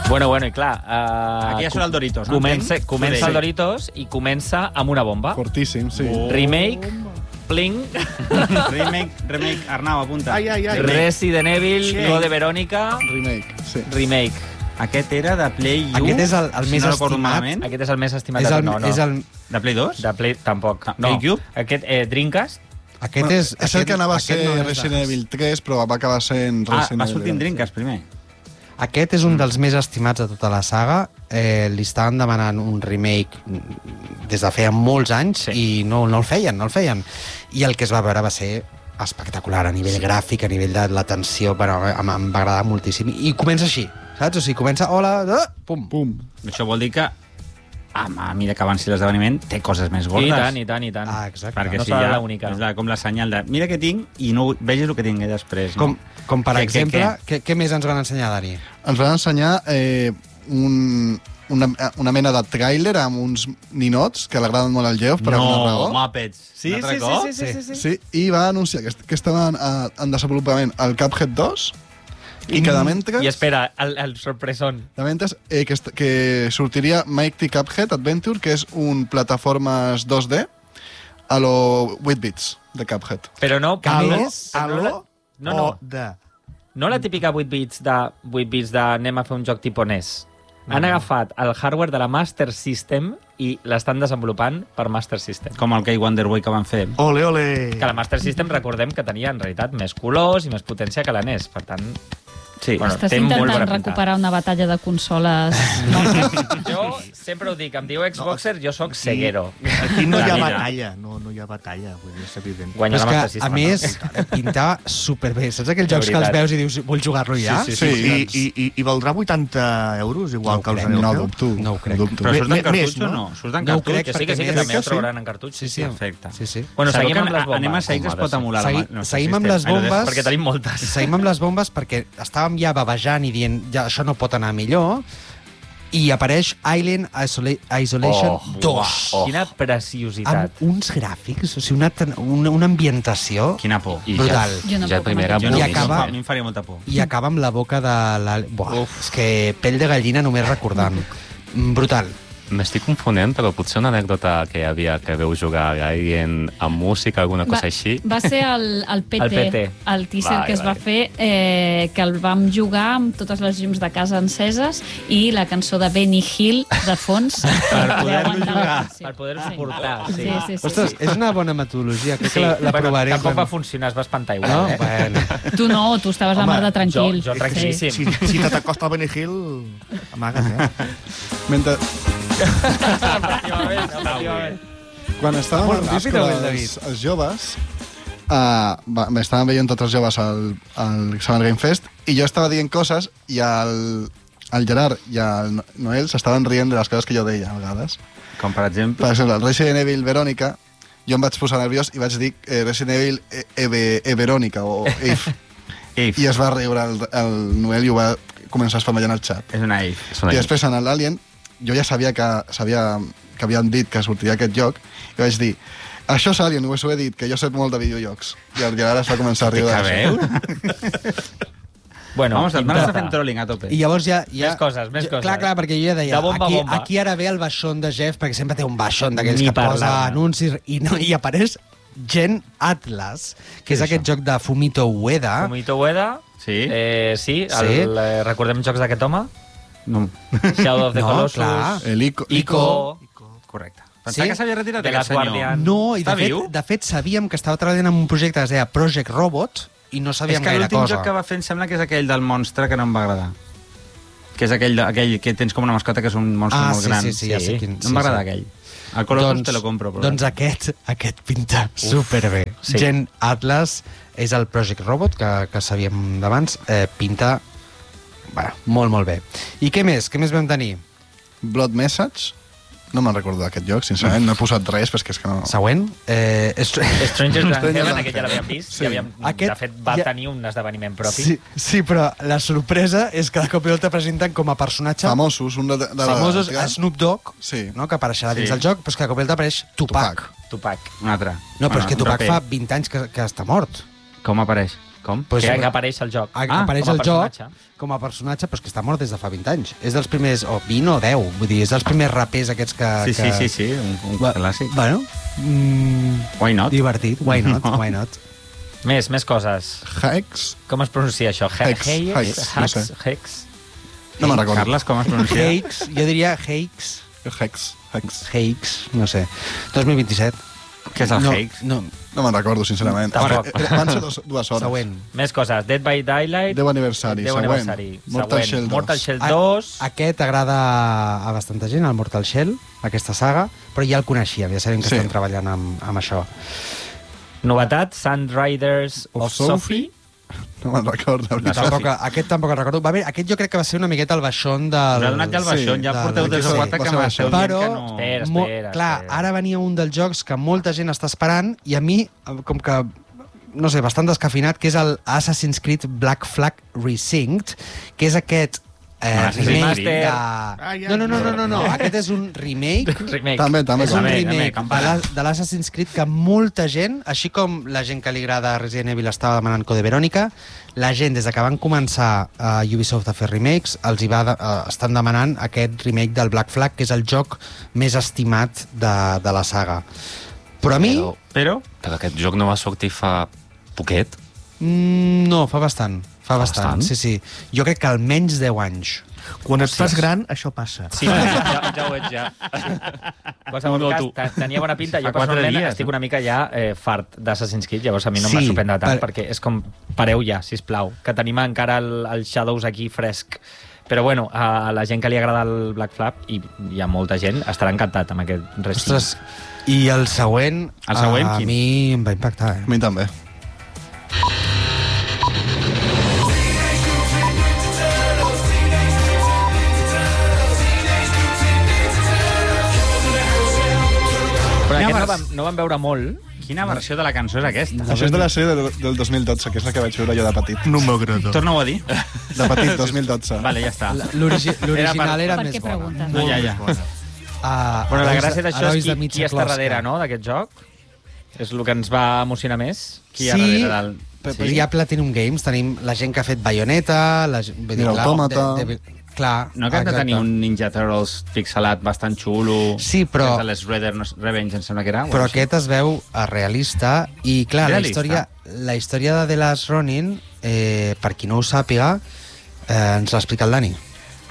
Bueno, i clar... Aquí ja surt el Doritos, no? Comença el Doritos i comença amb una bomba. Fortíssim, sí. Remake, pling... Remake, Arnau, apunta. Ai. Resident Evil, Code Verónica... Remake, sí. Remake. Aquest era de Play 1. Aquest és el més no recordo estimat. malament. Aquest és el més estimat. De Play 2? De Play, tampoc. No. GameCube? Aquest, Dreamcast. Aquest és... És el que anava a ser Resident Evil 3, però va acabar sent Resident Evil. Va sortir en Dreamcast primer. Aquest és un dels més estimats de tota la saga. Li estaven demanant un remake des de feia molts anys i no el feien. I el que es va veure va ser espectacular a nivell gràfic, a nivell de la tensió, però em va agradar moltíssim. I comença així, saps? O sigui, comença, hola, pum. Això vol dir que a mesura que avanci l'esdeveniment té coses més gordes. I tant. Ah, exacte. Perquè no si serà ja l'única. és com la senyal de mira què tinc i no vegis el que tinc després. No? Com per exemple, què més ens van ensenyar, Dani? Ens van ensenyar una mena de tràiler amb uns ninots que l'agraden molt al Geoff per alguna raó. Muppets. Sí, i va anunciar que estaven en desenvolupament el Cuphead 2 i que de mentre... I espera, el sorpresón. De mentre que sortiria Mighty Cuphead Adventure, que és un plataformes 2D a lo 8 bits de Cuphead. Però no... De... No la típica 8 bits de anem a fer un joc tipus NES. Han agafat el hardware de la Master System i l'estan desenvolupant per Master System. Com el Key Wonderboy que van fer. Ole, ole! Que la Master System, recordem que tenia en realitat més colors i més potència que la NES. Per tant, sí. Bueno, estàs intentant recuperar una batalla de consoles. Jo sempre ho dic, em diu Xboxer, jo sóc ceguero. Aquí no hi ha batalla, no hi ha batalla, vull dir, és evident. Guanya la Master System. A System, més, pintava superbé. Saps aquells jocs que els veus i dius, vull jugar-lo ja? Sí. I valdrà 80 euros, igual que els anells? No dubto. No ho crec. Però surt en cartutx o no? Surt en No ho crec, cartutx? Que sí, que també el trobaran en cartutx. Sí. Perfecte. Sí. Bueno, seguim amb les bombes. Anem a seguir que es pot emular. Seguim amb les bombes. Perquè tenim moltes. Seguim amb les bombes perquè estàvem ja babejant i dient ja, això no pot anar millor, i apareix Alien Isolation 2. Quina preciositat. Amb uns gràfics, o sigui, una ambientació Quina por. brutal. Ja primera Jo no, acaba, a mi em faria molta por. I acaba amb la boca de la... És que pell de gallina només recordant. Brutal. M'estic confonent, però potser una anècdota que hi havia que veu jugar Alien amb música, alguna cosa així. Va ser el PT, el teaser que es va fer, que el vam jugar amb totes les llums de casa enceses i la cançó de Benny Hill de fons. Per poder-lo jugar. Per poder-ho suportar, sí. Ostres, és una bona metodologia, crec que la provaré. Tampoc va funcionar, es va espantar igual. No? Bueno. Tu no, tu estaves a mar de tranquil. Jo tranquil·líssim. Si t'acosta el Benny Hill, amaga't, Mentre... Efectivament. Quan estàvem els joves, estaven veient tots els joves al Summer Game Fest i jo estava dient coses i el Gerard i el Noel s'estaven rient de les coses que jo deia a vegades. Com per exemple? Per exemple, el Resident Evil Verónica, jo em vaig posar nerviós i vaig dir Resident Evil Verónica o Eve. I es va riure el Noel i ho va començar a espamellar en el xat. És una Eve. I després en l'Alien jo ja sabia que havien dit que sortiria aquest joc i vaig dir, això és Alien, ho he dit, que jo sé molt de videojocs. I el Gerard es va començar a riure d'això. Bueno, vamos, m'estàs fent trolling a tope. I llavors ja... Més coses. Clar, perquè jo ja deia, aquí ara ve el baixón de Jeff, perquè sempre té un baixón d'aquells que posa anuncis, i apareix Gen Atlas, que és aquest joc de Fumito Ueda. Fumito Ueda, sí. Recordem jocs d'aquest home? No. Shadow of the Colossus. El Ico. Correcte. Pensava que s'havia retirat aquest senyor. No, i de fet sabíem que estava treballant en un projecte que es deia Project Robot i no sabíem gaire cosa. És que l'últim joc que va fer em sembla que és aquell del monstre que no em va agradar. Que és aquell que tens com una mascota que és un monstre molt gran. Sí, ja sé quin. No em va agradar aquell. El Colossus te lo compro. Però... Doncs aquest pinta superbé. Gen Atlas és el Project Robot que sabíem d'abans. Pinta molt, molt bé. I què més? Què més vam tenir? Blood Message. No me'n recordo d'aquest joc, sincerament. No he posat res, perquè és que no... Següent. Strangers in Heaven, aquest ja l'havíem vist. Sí. De fet, va tenir un esdeveniment propi. Sí, però la sorpresa és que de cop i volta presenten com a personatge... Famosos. Famosos, Snoop Dogg, que apareixerà dins el joc, però és que de cop i volta apareix Tupac. Un altre. No, però és que Tupac fa 20 anys que està mort. Com apareix? Com? Pues, que apareix al joc. Apareix com a al joc personatge. com a personatge, però és que està mort des de fa 20 anys. És dels primers, o 20 o 10, vull dir, és dels primers rapers aquests que... Sí, un clàssic. Bueno, Why not? divertit, why not, No. why not. Més coses. Hex? Com es pronuncia això? Hex, no sé. Hex. No me'n recordo. Carles, com es pronuncia? Hakes, jo diria Hakes, Hex. no sé. 2027. Què és el no, Hakes? No, No me'n recordo, sincerament. Tampoc. Van ser dues hores. següent. Més coses. Dead by Daylight. 10 aniversari, 10 següent. aniversari. Mortal Shell 2. Mortal Shell 2. Aquest agrada a bastanta gent, el Mortal Shell, aquesta saga, però ja el coneixíem, ja sabem que Sí. estem treballant amb això. Novetat, Sunriders of Sophie. No me'n recordo, la veritat. Aquest tampoc el recordo. Va bé, aquest jo crec que va ser una miqueta el baixón del... Us ha donat ja el baixón, ja porteu del- 3 o 4 va que ser m'esteu baixón. dient Però, que no... Espera. clar, ara venia un dels jocs que molta gent està esperant i a mi, com que no sé, bastant descafinat, que és el Assassin's Creed Black Flag Resynced, que és aquest Assassin's remake Creed. de... No, aquest és un remake Remake. També. és un Remake, remake de l'Assassin's Creed que molta gent, així com la gent que li agrada Resident Evil estava demanant Code Verònica, la gent, des de que van començar a Ubisoft a fer remakes, estan demanant aquest remake del Black Flag, que és el joc més estimat de la saga. Però a mi... Però? Però aquest joc no va sortir fa poquet. No, fa bastant. bastant? Sí. Jo crec que almenys 10 anys. Quan et fas gran, això passa. Sí, ja ho veig, ja. En qualsevol cas, tenia bona pinta. Jo Fa 4 personalment dies, estic no? una mica ja fart d'Assassin's Creed, llavors a mi no em va Sí, sorprendre tant, per- perquè és com, pareu ja, sisplau, que tenim encara el Shadows aquí fresc. Però bueno, a la gent que li agrada el Black Flag, i hi ha molta gent, estarà encantat amb aquest Resident. Ostres, i el següent, El següent, a quin? mi em va impactar. A mi també. Però Quina aquest vers- no vam veure molt. Quina versió de la cançó és aquesta? Això és de la sèrie del 2012, que és la que vaig veure jo de petit. No m'agrada. Torna-ho a dir. De petit, 2012. Vale, ja està. L'original era Per més què bona. preguntes? No, ja. Bueno, la gràcia d'això Herois és de qui mitja està closca. darrere, no?, d'aquest joc. És el que ens va emocionar més. Qui hi ha darrere del... Però hi ha Platinum Games, tenim la gent que ha fet Bayonetta, vull dir, Nier clar, Automata. clar, No que has de exacte. tenir un Ninja Turtles pixelat bastant xulo. Sí, però- Que és de les Revenge, em sembla que era. o Però així. aquest es veu realista i, clar, Realista? la història de The Last Ronin, per qui no ho sàpiga, ens l'ha explicat el Dani.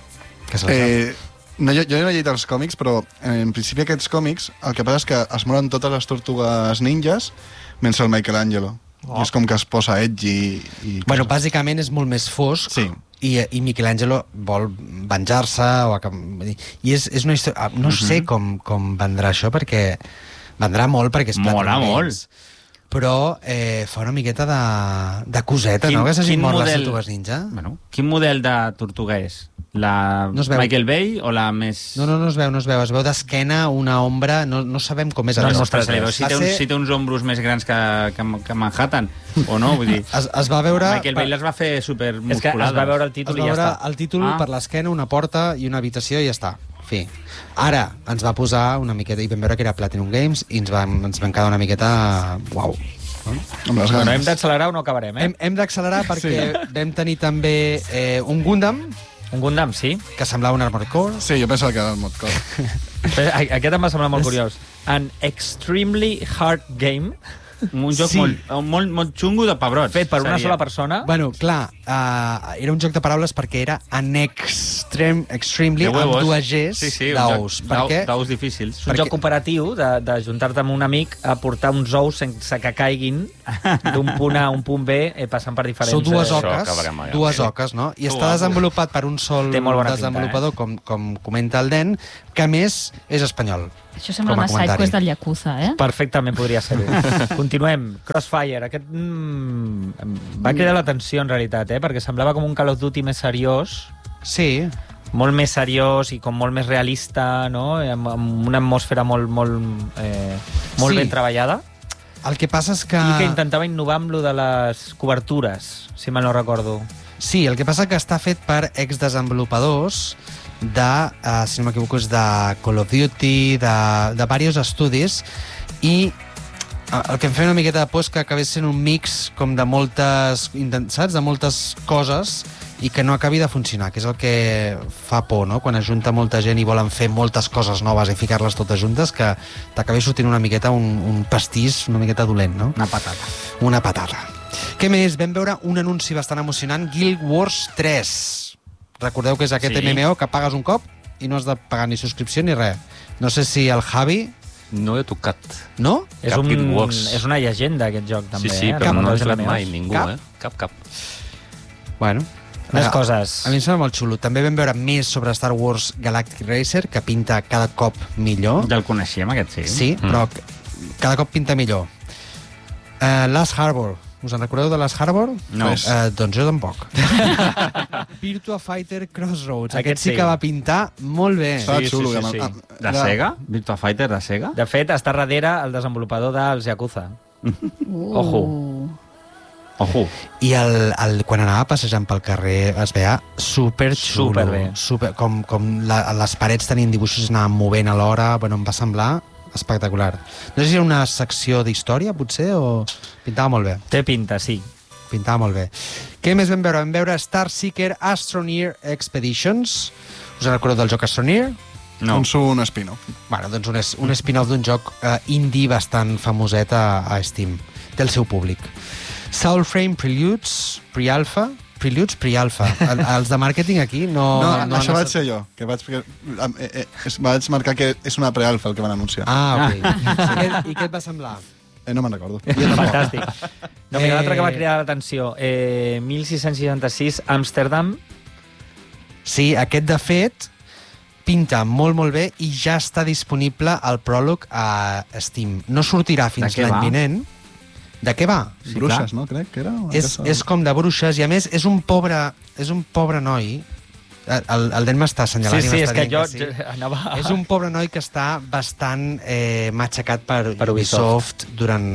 Que se'l sap. No, jo no he llegit els còmics, però en principi aquests còmics el que passa és que es moren totes les tortugues ninjas menys el Michelangelo. I és com que es posa edgy i... Bueno, bàsicament és molt més fosc Sí. i Michelangelo vol venjar-se vull dir, i és una història... No sé com vendrà això, perquè vendrà molt perquè és Mola Platinum molt. Games. Però fa una miqueta de coseta, no? Que s'hagin mort les tortugues ninja. Bueno, quin model de tortuga és? La No es veu. Michael Bay o la més... No es veu. Es veu d'esquena una ombra, no sabem com és. No, el ostres, Se li veu si Va té, ser- si té uns ombros més grans que Manhattan, o no? Vull dir, Es va veure... Michael Bay les va fer supermusculades. És que es va veure el Es títol va i ja veure està. el títol Ah. per l'esquena, una porta i una habitació i ja està. Fi. Ara ens va posar una miqueta, i vam veure que era Platinum Games, i ens vam quedar una miqueta... Uau. Amb les Bueno, hem ganes. d'accelerar o no acabarem, eh? Hem d'accelerar perquè vam tenir també un Gundam, Un Gundam, sí. que semblava un Armored Core. Sí, jo pensava que era el Modcore. Aquest em va semblar molt curiós. An extremely hard game Un joc Sí. molt xungo de pebrots. fet per una seria. sola persona. Bueno, clar, era un joc de paraules perquè era an extremely De amb huevos. dues Gs Sí, sí, un d'ous. joc Perquè d'ous difícils. És un perquè- joc cooperatiu de juntar-te amb un amic a portar uns ous sense que caiguin d'un punt A a un punt B passant per diferents... sou dues Això oques, acabarem allà. dues Sí. oques, no? I Tu, està tu. desenvolupat per un sol Té molt bona pinta, desenvolupador, com comenta el Den, que a més és espanyol. Això sembla Com a una comentari. sidequest del Yakuza, eh? Perfectament podria ser-ho. Continuem. Crossfire. Aquest va cridar l'atenció, en realitat, perquè semblava com un Call of Duty més seriós, Sí, molt més seriós i com molt més realista, no? Amb una atmosfera molt Sí. ben treballada. el que passa és que... I que intentava innovar amb lo de les cobertures, si mal no recordo. Sí, el que passa que està fet per exdesenvolupadors de, si no m'equivoco, és de Call of Duty, de diversos estudis, i el que em feia una miqueta de por és que acabés sent un mix com de moltes, saps? De moltes coses i que no acabi de funcionar, que és el que fa por, no? Quan es junta molta gent i volen fer moltes coses noves i ficar-les totes juntes, que t'acabi sortint una miqueta un pastís una miqueta dolent, no? Una patata. Una patata. Què més? Vam veure un anunci bastant emocionant, Guild Wars 3. Recordeu que és aquest MMO que pagues un cop i no has de pagar ni subscripció ni res. No sé si el Javi... No he tocat. No? És una llegenda, aquest joc, també. Sí, però no l'he jugat mai, ningú, Cap. Bueno... Més coses. A mi em sembla molt xulo. També vam veure més sobre Star Wars Galactic Racer, que pinta cada cop millor. Ja el coneixíem, aquest, sí. Sí, però cada cop pinta millor. Last Harbor. Us en recordeu de Last Harbor? No. Doncs jo tampoc. Virtua Fighter Crossroads. Aquest sí sí que va pintar molt bé. Estava xulo. Sí. De Sega? Virtua Fighter de Sega? De fet, està darrere el desenvolupador dels Yakuza. Ojo. I quan anava passejant pel carrer es veia superxulo. Superbé. Com les parets tenien dibuixos i anaven movent alhora. Bueno, em va semblar espectacular. No sé si era una secció d'història, potser, o... Pintava molt bé. Té pinta, sí. Pintava molt bé. Què més vam veure? Vam veure Star Seeker Astroneer Expeditions. Us en recordeu del joc Astroneer? No. Un spin-off. Bueno, doncs un spin-off d'un joc indie bastant famoset a Steam. Té el seu públic. Soulframe Preludes, Pre-Alpha. Preludes, Pre-Alpha. Els de màrqueting aquí no... No, això vaig ser jo, que vaig marcar que és una pre-alfa el que van anunciar. Ah, ok. I què et va semblar? No me'n recordo. Fantàstic. No, mira, l'altre que va cridar l'atenció. 1666, Amsterdam. Sí, aquest, de fet, pinta molt, molt bé i ja està disponible el pròleg a Steam. No sortirà fins l'any vinent. De què va? Sí, bruixes, no? Crec que era. És com de bruixes i, a més, és un pobre noi. El Den m'està assenyalant i m'està dient que sí. Anava... És un pobre noi que està bastant matxacat per Ubisoft durant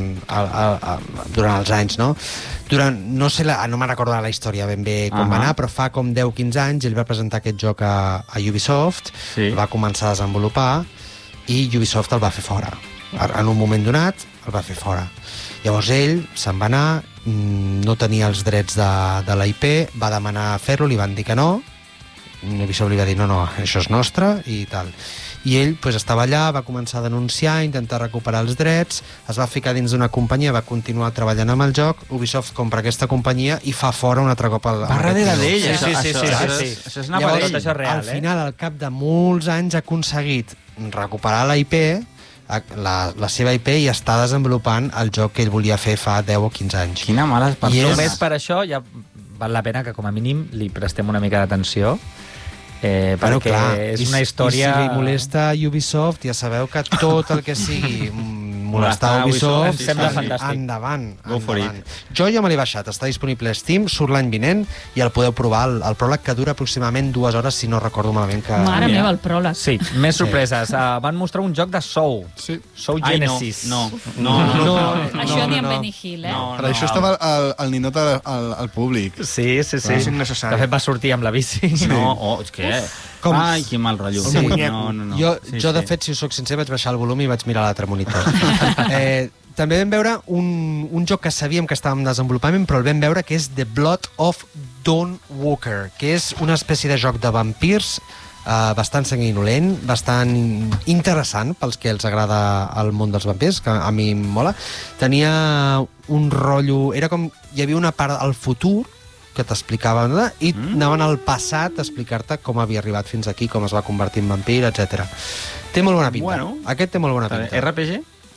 els anys, no? No me'n recordo la història ben bé com va anar, però fa com 10-15 anys ell va presentar aquest joc a Ubisoft, el va començar a desenvolupar i Ubisoft el va fer fora. En un moment donat el va fer fora. Llavors ell se'n va anar, no tenia els drets de la IP, va demanar fer-lo, li van dir que no, Ubisoft li va dir no, això és nostre i tal. I ell estava allà, va començar a denunciar, a intentar recuperar els drets, es va ficar dins d'una companyia, va continuar treballant amb el joc, Ubisoft compra aquesta companyia i fa fora un altre cop el... Va darrere d'ell, sí. Això és una parella. Tot això és real, al final, al cap de molts anys, ha aconseguit recuperar la IP, la seva IP, i està desenvolupant el joc que ell volia fer fa 10 o 15 anys. Quina males persones. Només per això ja val la pena que com a mínim li prestem una mica d'atenció, perquè clar, és una història... I si li molesta Ubisoft, ja sabeu que tot el que sigui molestar Ubisoft, em sembla fantàstic. Endavant. Jo ja me l'he baixat, està disponible a Steam, surt l'any vinent i el podeu provar, el pròleg, que dura aproximadament 2 hores, si no recordo malament. Mare meva, el pròleg. Sí, més sorpreses. Van mostrar un joc de Soul. Soul Genesis. No. Això ni en Benny Hill, Per això estava el ninot al públic. Sí. És innecessari. De fet, va sortir amb la bici. No, és que... Ai, quin mal rotllo. Sí. No. Jo, de fet, si us soc sincer, vaig baixar el volum i vaig mirar l'altre monitor. També vam veure un joc que sabíem que estava en desenvolupament, però el vam veure, que és The Blood of Dawnwalker, que és una espècie de joc de vampirs bastant sanguinolent, bastant interessant pels que els agrada el món dels vampirs, que a mi em mola. Tenia un rotllo... Era com... Hi havia una part al futur que t'explicava, i anaven al passat a explicar-te com havia arribat fins aquí, com es va convertir en vampir, etc. Té molt bona pinta. Aquest té molt bona pinta. RPG?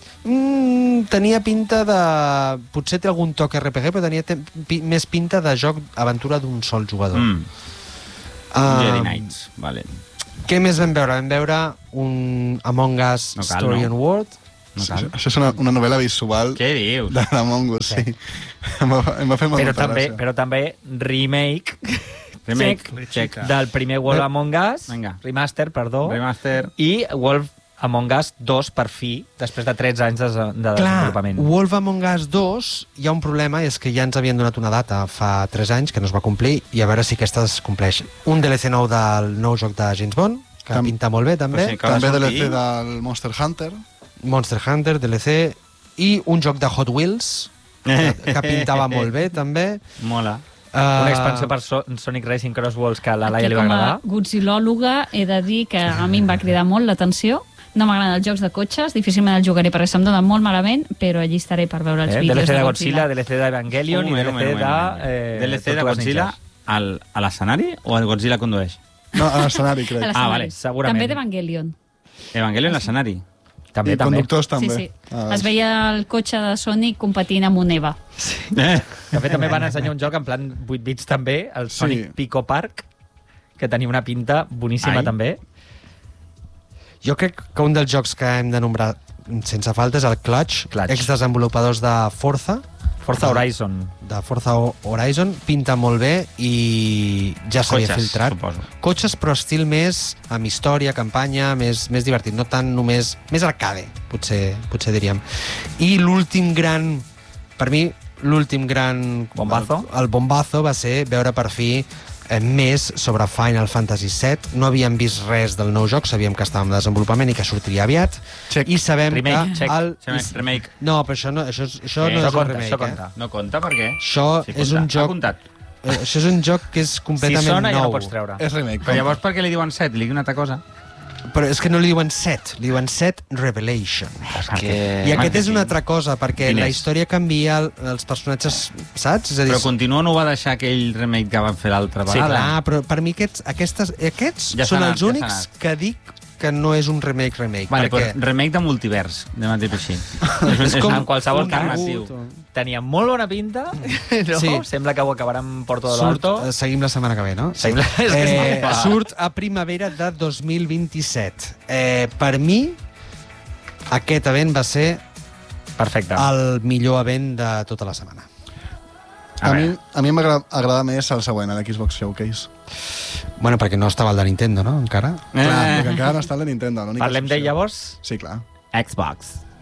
Tenia pinta de... Potser té algun toc RPG, però tenia més pinta de joc aventura d'un sol jugador. Jedi Knights, vale. Què més vam veure? Vam veure un Among Us Story and World. Això és una novel·la visual. Què dius? De l'Among Us, sí. Em va fer molta gràcia. Però també remake del primer Wolf Among Us, remaster, i Wolf Among Us 2 per fi, després de 13 anys de desenvolupament. Clar, Wolf Among Us 2 hi ha un problema, i és que ja ens havien donat una data fa 3 anys que no es va complir, i a veure si aquesta es compleix. Un DLC nou del nou joc de James Bond, que pinta molt bé, també. També DLC del Monster Hunter. Monster Hunter, DLC, I un joc de Hot Wheels, que pintava molt bé, també. Mola. Una expansió per Sonic Racing Cross Worlds que a la Laia li va agradar. Com a godzilòloga he de dir que a mi em va cridar molt l'atenció. No m'agraden els jocs de cotxes, difícilment els jugaré perquè se'm donen molt malament, però allí estaré per veure els vídeos DLC de Godzilla, DLC d'Evangelion i DLC de... DLC de Godzilla a l'escenari o el Godzilla condueix? No, a l'escenari, crec. Vale, segurament. També d'Evangelion. Evangelion a l'escenari. I conductors també. Sí. Es veia el cotxe de Sonic competint amb un EVA. De fet, també van ensenyar un joc en plan 8 bits també, el Sonic Pico Park, que tenia una pinta boníssima també. Jo crec que un dels jocs que hem de nombrar sense falta és el Clutch. Exdesenvolupadors de Forza Horizon. De Forza Horizon, pinta molt bé i ja s'havia filtrat. Suposo. Cotxes, però estil més amb història, campanya, més divertit, no tant només... Més arcade, potser diríem. I l'últim gran... Per mi, l'últim gran... Bombazo? El bombazo va ser veure per fi més sobre Final Fantasy VII. No havíem vist res del nou joc, sabíem que estava en desenvolupament i que sortiria aviat. I sabem remake, que... Remake. No, però això no és un remake. Això compta. No compta, per què? Això és un joc... Això és un joc que és completament nou. Si sona ja no pots treure. És remake. Però llavors per què li diuen 7? Li diuen una altra cosa? Però és que no li diuen Set, li diuen Set Revelation. I aquest és una altra cosa, perquè la història canvia, els personatges, saps? És a dir, però Continua no ho va deixar aquell remake que van fer l'altra vegada. Sí, clar, però per mi aquests ja són els únics que dic que no és un remake. Vale, perquè... remake de multivers, anem a dir així. És com en qualsevol cas. Tenia molt bona pinta, no? Sí. Sembla que ho acabarem Porto de l'Alto. Seguim la setmana que ve, no? Sí. Surt a primavera de 2027. Per mi, aquest event va ser perfecte, el millor event de tota la setmana. A mi m'agrada més el següent, l'Xbox Showcase. Bueno, perquè no estava el de Nintendo, no? Encara? Clar, perquè encara no està el de Nintendo. Parlem d'ell llavors? Sí, clar. Xbox.